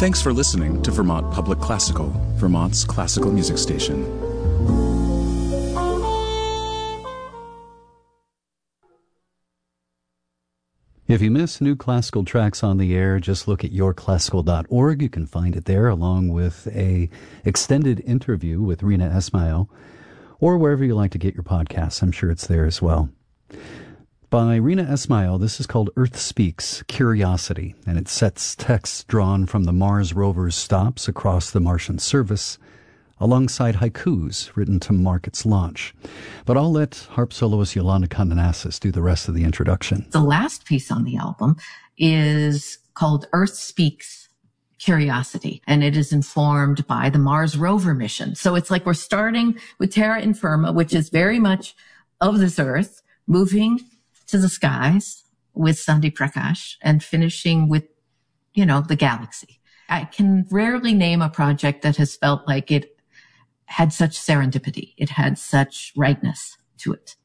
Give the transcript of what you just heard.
Thanks for listening to Vermont Public Classical, Vermont's classical music station. If you miss new classical tracks on the air, just look at yourclassical.org. You can find it there, along with a extended interview with Rina Esmail, or wherever you like to get your podcasts. I'm sure it's there as well. By Rina Esmail, this is called Earth Speaks, Curiosity, and it sets texts drawn from the Mars rover's stops across the Martian surface, alongside haikus written to mark its launch. But I'll let harp soloist Yolanda Condenasis do the rest of the introduction. The last piece on the album is called Earth Speaks, Curiosity, and it is informed by the Mars rover mission. So it's like we're starting with Terra Infirma, which is very much of this Earth, moving to the skies with Sandhi Prakash, and finishing with, the galaxy. I can rarely name a project that has felt like it had such serendipity. It had such rightness to it.